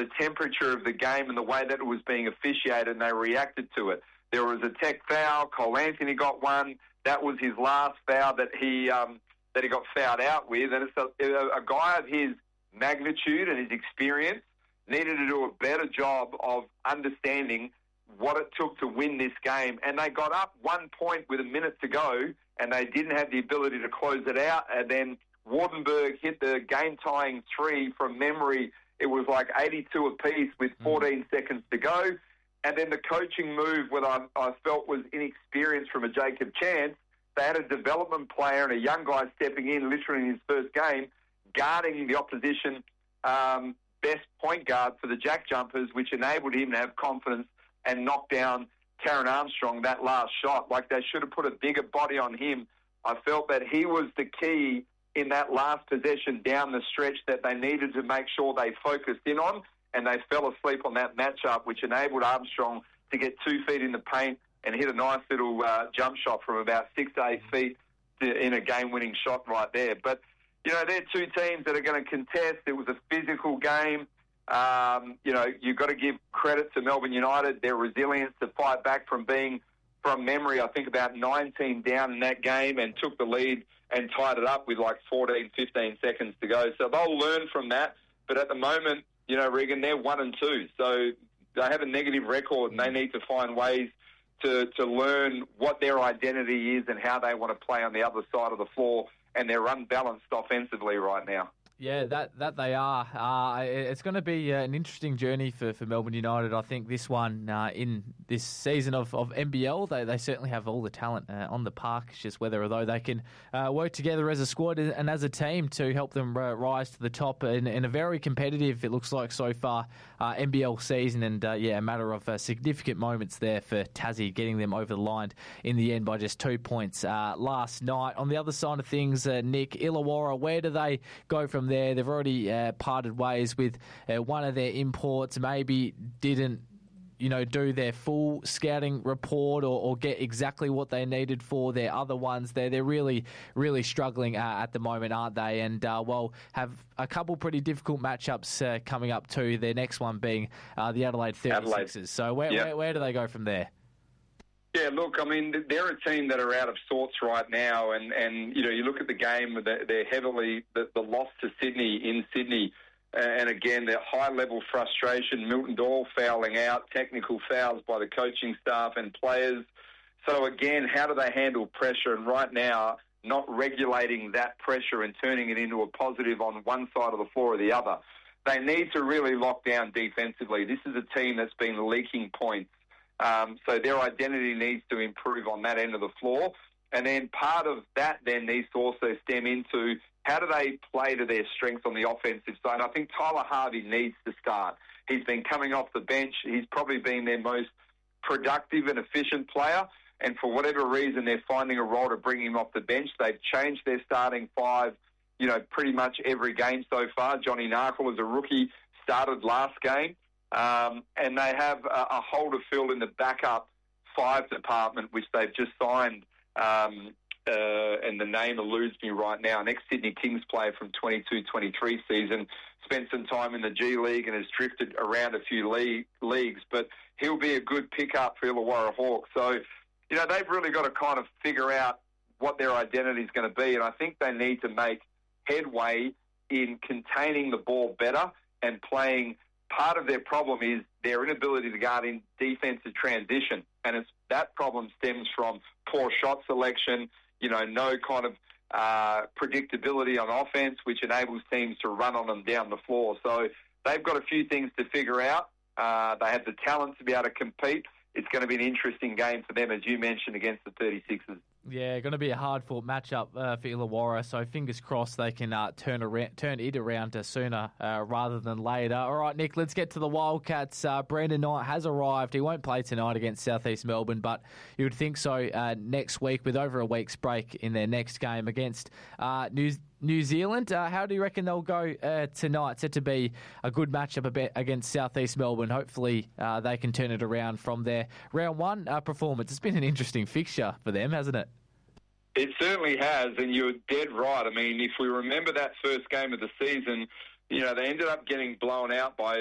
the temperature of the game and the way that it was being officiated, and they reacted to it. There was a tech foul. Cole Anthony got one. That was his last foul that he got fouled out with. And it's a guy of his magnitude and his experience needed to do a better job of understanding what it took to win this game. And they got up 1 point with a minute to go, and they didn't have the ability to close it out. And then Wardenberg hit the game-tying three from memory. It was like 82 apiece with 14 seconds to go. And then the coaching move, what I felt was inexperience from a Jacob Chance. They had a development player and a young guy stepping in literally in his first game, guarding the opposition best point guard for the Jack Jumpers, which enabled him to have confidence and knock down Taron Armstrong that last shot. Like, they should have put a bigger body on him. I felt that he was the key in that last possession down the stretch that they needed to make sure they focused in on, and they fell asleep on that matchup, which enabled Armstrong to get 2 feet in the paint and hit a nice little jump shot from about 6 to 8 feet in a game-winning shot right there. But, you know, they're two teams that are going to contest. It was a physical game. You know, you've got to give credit to Melbourne United, their resilience to fight back from being, from memory, I think about 19 down in that game, and took the lead and tied it up with like 14, 15 seconds to go. So they'll learn from that. But at the moment, you know, Regan, they're 1-2. So they have a negative record, and they need to find ways to learn what their identity is and how they want to play on the other side of the floor. And they're unbalanced offensively right now. Yeah, that they are. It's going to be an interesting journey for Melbourne United. I think this one in this season of NBL, they certainly have all the talent on the park. It's just whether or though they can work together as a squad and as a team to help them rise to the top in a very competitive, it looks like so far, NBL season. And a matter of significant moments there for Tassie, getting them over the line in the end by just 2 points last night. On the other side of things, Nick, Illawarra, where do they go from there? They've already parted ways with one of their imports, maybe didn't do their full scouting report or get exactly what they needed for their other ones. They're really, really struggling at the moment, aren't they? And, have a couple pretty difficult matchups coming up too, their next one being the Adelaide 36ers. So where do they go from there? Yeah, look, I mean, they're a team that are out of sorts right now, and you know, you look at the game, they're heavily, the loss to Sydney in Sydney, and again, their high-level frustration, Milton Doyle fouling out, technical fouls by the coaching staff and players. So again, how do they handle pressure? And right now, not regulating that pressure and turning it into a positive on one side of the floor or the other. They need to really lock down defensively. This is a team that's been leaking points. So their identity needs to improve on that end of the floor. And then part of that then needs to also stem into how do they play to their strengths on the offensive side. I think Tyler Harvey needs to start. He's been coming off the bench. He's probably been their most productive and efficient player. And for whatever reason, they're finding a role to bring him off the bench. They've changed their starting five, you know, pretty much every game so far. Johnny Narkle, as a rookie, started last game. And they have a hole to fill in the backup five department, which they've just signed, and the name eludes me right now. An ex-Sydney Kings player from 22-23 season, spent some time in the G League and has drifted around a few leagues, but he'll be a good pickup for Illawarra Hawks. So, you know, they've really got to kind of figure out what their identity is going to be, and I think they need to make headway in containing the ball better and playing. Part of their problem is their inability to guard in defensive transition, and that problem stems from poor shot selection, you know, no kind of predictability on offense, which enables teams to run on them down the floor. So they've got a few things to figure out. They have the talent to be able to compete. It's going to be an interesting game for them, as you mentioned, against the 36ers. Yeah, going to be a hard-fought matchup for Illawarra, so fingers crossed they can turn it around sooner rather than later. All right, Nick, let's get to the Wildcats. Brandon Knight has arrived. He won't play tonight against South East Melbourne, but you would think so next week with over a week's break in their next game against New Zealand. How do you reckon they'll go tonight? Set to be a good matchup against South East Melbourne. Hopefully they can turn it around from their round one performance. It's been an interesting fixture for them, hasn't it? It certainly has, and you're dead right. I mean, if we remember that first game of the season, you know, they ended up getting blown out by